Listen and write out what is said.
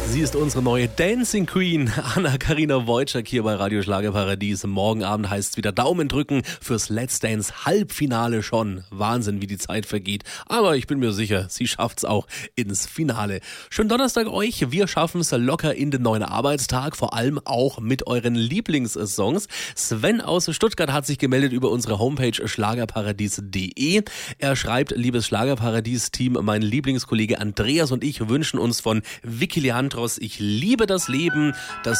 Sie ist unsere neue Dancing Queen, Anna-Karina Wojcik hier bei Radio Schlagerparadies. Morgen Abend heißt es wieder Daumen drücken fürs Let's Dance Halbfinale schon. Wahnsinn, wie die Zeit vergeht. Aber ich bin mir sicher, sie schafft's auch ins Finale. Schönen Donnerstag euch. Wir schaffen es locker in den neuen Arbeitstag, vor allem auch mit euren Lieblingssongs. Sven aus Stuttgart hat sich gemeldet über unsere Homepage schlagerparadies.de. Er schreibt, liebes Schlagerparadies-Team, mein Lieblingskollege Andreas und ich wünschen uns von Vicky Leandros Ich liebe das Leben, das